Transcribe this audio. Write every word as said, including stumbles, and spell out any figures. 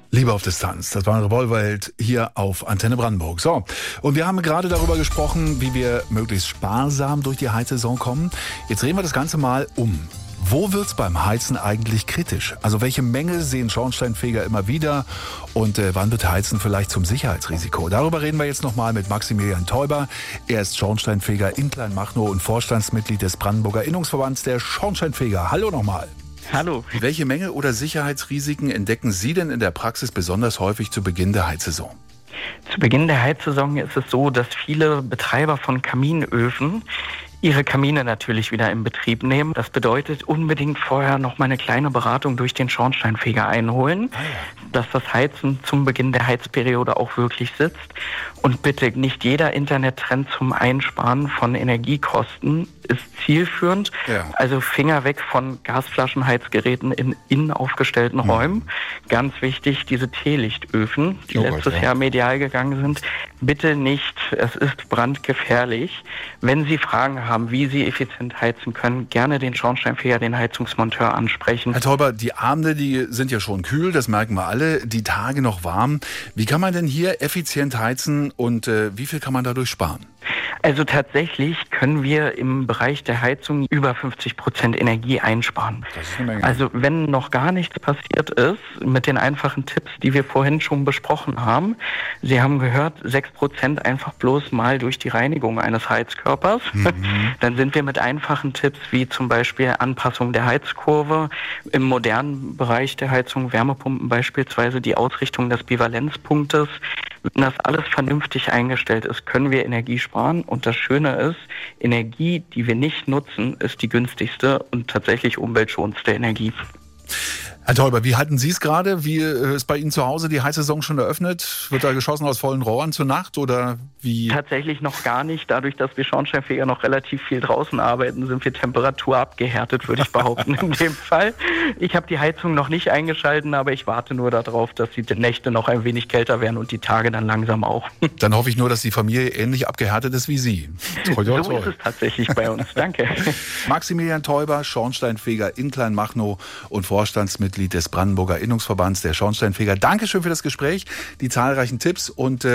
Liebe auf Distanz, das war ein Revolverheld hier auf Antenne Brandenburg. So, und wir haben gerade darüber gesprochen, wie wir möglichst sparsam durch die Heizsaison kommen. Jetzt drehen wir das Ganze mal um. Wo wird's beim Heizen eigentlich kritisch? Also welche Mängel sehen Schornsteinfeger immer wieder? Und äh, wann wird Heizen vielleicht zum Sicherheitsrisiko? Darüber reden wir jetzt nochmal mit Maximilian Teuber. Er ist Schornsteinfeger in Kleinmachnow und Vorstandsmitglied des Brandenburger Innungsverbands der Schornsteinfeger. Hallo nochmal. Hallo. Welche Mängel oder Sicherheitsrisiken entdecken Sie denn in der Praxis besonders häufig zu Beginn der Heizsaison? Zu Beginn der Heizsaison ist es so, dass viele Betreiber von Kaminöfen ihre Kamine natürlich wieder in Betrieb nehmen. Das bedeutet unbedingt vorher noch mal eine kleine Beratung durch den Schornsteinfeger einholen, dass das Heizen zum Beginn der Heizperiode auch wirklich sitzt. Und bitte, nicht jeder Internettrend zum Einsparen von Energiekosten ist zielführend. Ja. Also Finger weg von Gasflaschenheizgeräten in innen aufgestellten mhm. Räumen. Ganz wichtig, diese Teelichtöfen, die oh letztes Gott, ja. Jahr medial gegangen sind, bitte nicht. Es ist brandgefährlich. Wenn Sie Fragen haben, wie Sie effizient heizen können, gerne den Schornsteinfeger, den Heizungsmonteur ansprechen. Herr Teuber, die Abende, die sind ja schon kühl, das merken wir alle, die Tage noch warm. Wie kann man denn hier effizient heizen und äh, wie viel kann man dadurch sparen? Also tatsächlich können wir im Bereich der Heizung über fünfzig Prozent Energie einsparen. Das ist eine Menge. Also wenn noch gar nichts passiert ist, mit den einfachen Tipps, die wir vorhin schon besprochen haben. Sie haben gehört, sechs Prozent einfach bloß mal durch die Reinigung eines Heizkörpers. Mhm. Dann sind wir mit einfachen Tipps wie zum Beispiel Anpassung der Heizkurve, im modernen Bereich der Heizung, Wärmepumpen beispielsweise, die Ausrichtung des Bivalenzpunktes. Wenn das alles vernünftig eingestellt ist, können wir Energie sparen. Und das Schöne ist, Energie, die wir nicht nutzen, ist die günstigste und tatsächlich umweltschonendste Energie. Herr Teuber, wie halten Sie es gerade? Wie ist bei Ihnen zu Hause die Heizsaison schon eröffnet? Wird da geschossen aus vollen Rohren zur Nacht oder wie? Tatsächlich noch gar nicht. Dadurch, dass wir Schornsteinfeger noch relativ viel draußen arbeiten, sind wir temperaturabgehärtet, würde ich behaupten in dem Fall. Ich habe die Heizung noch nicht eingeschalten, aber ich warte nur darauf, dass die Nächte noch ein wenig kälter werden und die Tage dann langsam auch. Dann hoffe ich nur, dass die Familie ähnlich abgehärtet ist wie Sie. Toi, toi, toi. So ist es tatsächlich bei uns. Danke. Maximilian Teuber, Schornsteinfeger in Kleinmachnow und Vorstandsmitglied des Brandenburger Innungsverbands der Schornsteinfeger. Dankeschön für das Gespräch, die zahlreichen Tipps und äh